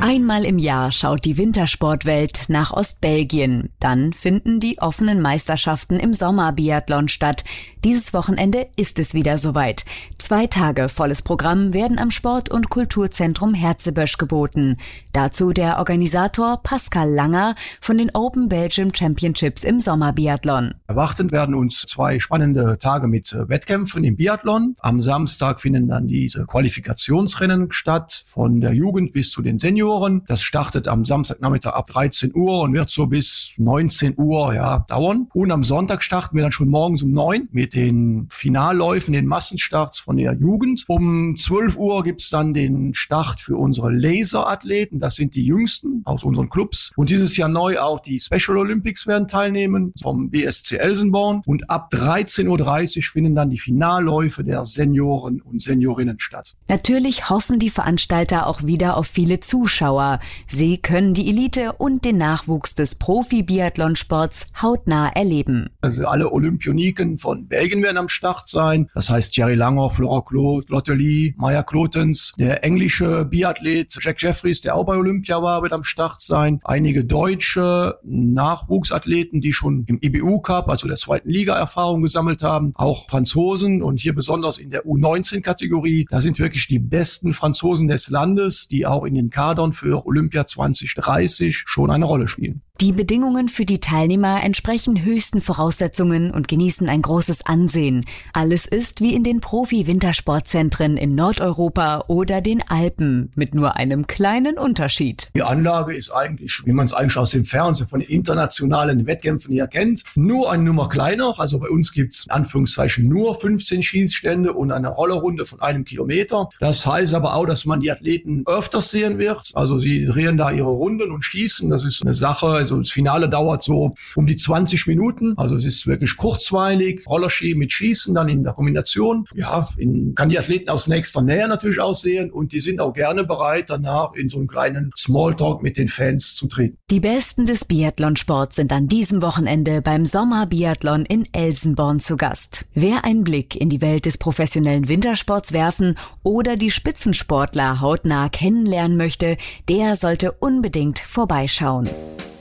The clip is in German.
Einmal im Jahr schaut die Wintersportwelt nach Ostbelgien. Dann finden die offenen Meisterschaften im Sommerbiathlon statt. Dieses Wochenende ist es wieder soweit. 2 Tage volles Programm werden am Sport- und Kulturzentrum Herzebösch geboten. Dazu der Organisator Pascal Langer von den Open Belgium Championships im Sommerbiathlon. Erwartend werden uns 2 spannende Tage mit Wettkämpfen im Biathlon. Am Samstag finden dann diese Qualifikationsrennen statt, von der Jugend bis zu den Senioren. Das startet am Samstagnachmittag ab 13 Uhr und wird so bis 19 Uhr dauern. Und am Sonntag starten wir dann schon morgens um 9 mit den Finalläufen, den Massenstarts von der Jugend. Um 12 Uhr gibt's dann den Start für unsere Laserathleten. Das sind die Jüngsten aus unseren Clubs. Und dieses Jahr neu auch die Special Olympics werden teilnehmen vom BSC Elsenborn. Und ab 13.30 Uhr finden dann die Finalläufe der Senioren und Seniorinnen statt. Natürlich hoffen die Veranstalter auch wieder auf viele Zuschauer. Sie können die Elite und den Nachwuchs des Profi-Biathlonsports hautnah erleben. Also alle Olympioniken von Belgien werden am Start sein. Das heißt Jerry Langer, Flora Claude, Lotte Lee, Maya Klotens. Der englische Biathlet Jack Jeffries, der auch bei Olympia war, wird am Start sein. Einige deutsche Nachwuchsathleten, die schon im IBU Cup, also der 2. Liga, Erfahrung gesammelt haben. Auch Franzosen und hier besonders in der U19-Kategorie. Da sind wirklich die besten Franzosen des Landes, die auch in den Kadern für Olympia 2030 schon eine Rolle spielen. Die Bedingungen für die Teilnehmer entsprechen höchsten Voraussetzungen und genießen ein großes Ansehen. Alles ist wie in den Profi-Wintersportzentren in Nordeuropa oder den Alpen, mit nur einem kleinen Unterschied. Die Anlage ist eigentlich, wie man es eigentlich aus dem Fernsehen von den internationalen Wettkämpfen her kennt, nur eine Nummer kleiner. Also bei uns gibt's in Anführungszeichen nur 15 Schießstände und eine Rollerrunde von 1 Kilometer. Das heißt aber auch, dass man die Athleten öfters sehen wird. Also sie drehen da ihre Runden und schießen. Das ist eine Sache. Also das Finale dauert so um die 20 Minuten. Also es ist wirklich kurzweilig. Rollerski mit Schießen dann in der Kombination. Ja, kann die Athleten aus nächster Nähe natürlich aussehen. Und die sind auch gerne bereit, danach in so einen kleinen Smalltalk mit den Fans zu treten. Die Besten des Biathlonsports sind an diesem Wochenende beim Sommerbiathlon in Elsenborn zu Gast. Wer einen Blick in die Welt des professionellen Wintersports werfen oder die Spitzensportler hautnah kennenlernen möchte, der sollte unbedingt vorbeischauen.